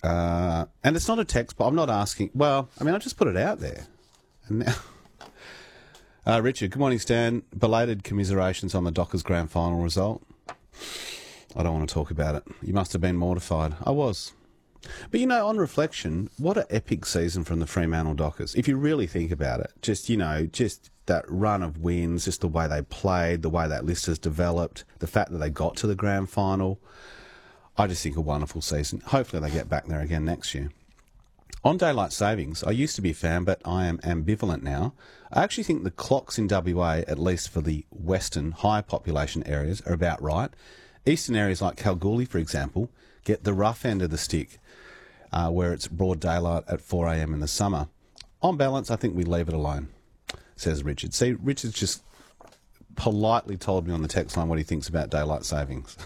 And it's not a text, but I'm not asking. Well, I mean, I just put it out there. And now, Richard, good morning, Stan. Belated commiserations on the Dockers grand final result. I don't want to talk about it. You must have been mortified. I was. But, you know, on reflection, what an epic season from the Fremantle Dockers. If you really think about it, just that run of wins, just the way they played, the way that list has developed, the fact that they got to the grand final. I just think a wonderful season. Hopefully they get back there again next year. On daylight savings, I used to be a fan, but I am ambivalent now. I actually think the clocks in WA, at least for the western high population areas, are about right. Eastern areas like Kalgoorlie, for example, get the rough end of the stick, where it's broad daylight at 4 a.m. in the summer. On balance, I think we leave it alone, says Richard. See, Richard's just politely told me on the text line what he thinks about daylight savings.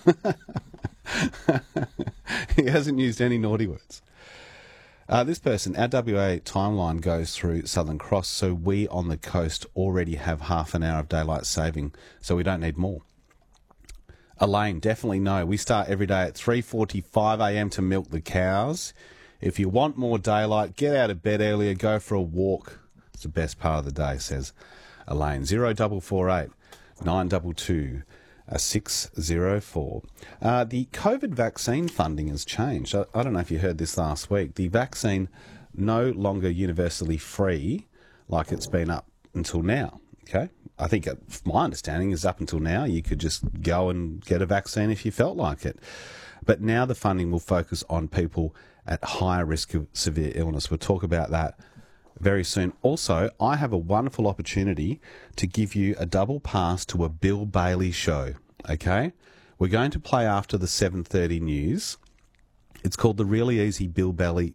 He hasn't used any naughty words. This person, our WA timeline goes through Southern Cross, so we on the coast already have half an hour of daylight saving, so we don't need more. Elaine, definitely no. We start every day at 3:45 a.m. to milk the cows. If you want more daylight, get out of bed earlier, go for a walk. It's the best part of the day, says Elaine. 0448 922 604. The COVID vaccine funding has changed. I don't know if you heard this last week. The vaccine no longer universally free like it's been up until now. Okay, I think my understanding is up until now you could just go and get a vaccine if you felt like it. But now the funding will focus on people at higher risk of severe illness. We'll talk about that very soon. Also, I have a wonderful opportunity to give you a double pass to a Bill Bailey show, okay? We're going to play after the 7:30 news. It's called the Really Easy Bill Bailey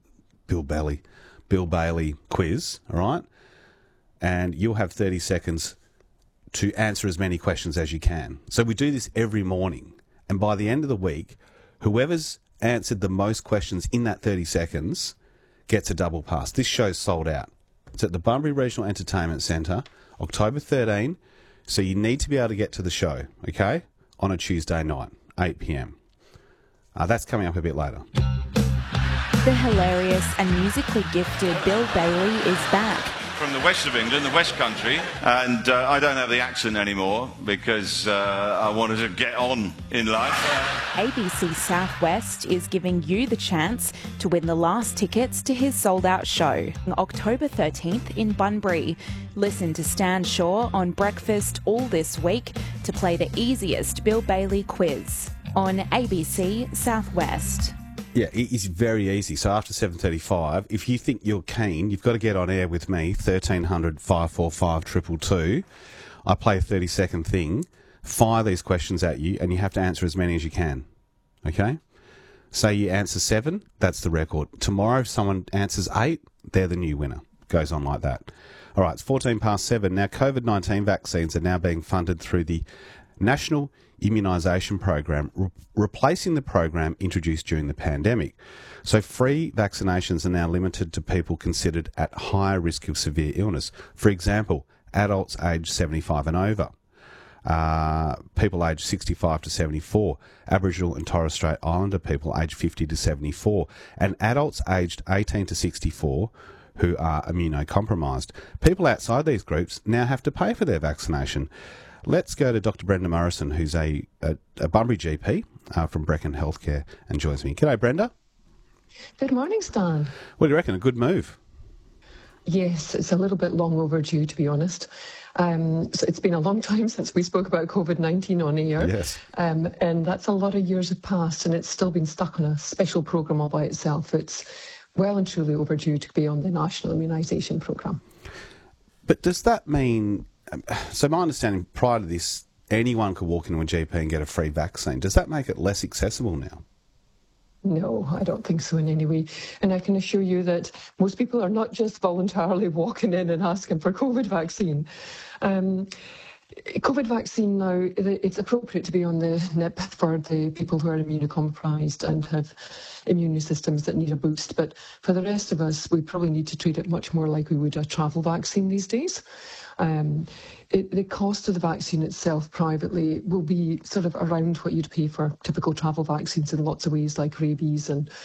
quiz, all right? And you'll have 30 seconds to answer as many questions as you can. So we do this every morning. And by the end of the week, whoever's answered the most questions in that 30 seconds gets a double pass. This show's sold out. It's at the Bunbury Regional Entertainment Centre, October 13. So you need to be able to get to the show, okay, on a Tuesday night, 8 p.m. That's coming up a bit later. The hilarious and musically gifted Bill Bailey is back. From the west of England, the West Country, and I don't have the accent anymore because I wanted to get on in life. ABC Southwest is giving you the chance to win the last tickets to his sold-out show, October 13th in Bunbury. Listen to Stan Shaw on Breakfast all this week to play the easiest Bill Bailey quiz on ABC Southwest. Yeah, it is very easy. So after 7:35, if you think you're keen, you've got to get on air with me, 1300 545 222. I play a 30-second thing, fire these questions at you, and you have to answer as many as you can. Okay? Say you answer 7, that's the record. Tomorrow, if someone answers 8, they're the new winner. Goes on like that. All right, it's 14 past 7. Now, COVID-19 vaccines are now being funded through the National Immunisation Program, replacing the program introduced during the pandemic. So free vaccinations are now limited to people considered at higher risk of severe illness. For example, adults aged 75 and over, people aged 65 to 74, Aboriginal and Torres Strait Islander people aged 50 to 74, and adults aged 18 to 64 who are immunocompromised. People outside these groups now have to pay for their vaccination. Let's go to Dr. Brenda Morrison, who's a Bunbury GP from Brecken Healthcare, and joins me. G'day, Brenda. Good morning, Stan. What do you reckon? A good move? Yes, it's a little bit long overdue, to be honest. So it's been a long time since we spoke about COVID-19 on air. Yes. And that's a lot of years have passed, and it's still been stuck on a special programme all by itself. It's well and truly overdue to be on the National Immunisation Programme. But does that mean... So my understanding prior to this, anyone could walk into a GP and get a free vaccine. Does that make it less accessible now? No, I don't think so in any way. And I can assure you that most people are not just voluntarily walking in and asking for COVID vaccine. COVID vaccine now, it's appropriate to be on the NIP for the people who are immunocompromised and have immune systems that need a boost. But for the rest of us, we probably need to treat it much more like we would a travel vaccine these days. The cost of the vaccine itself privately will be sort of around what you'd pay for typical travel vaccines in lots of ways, like rabies and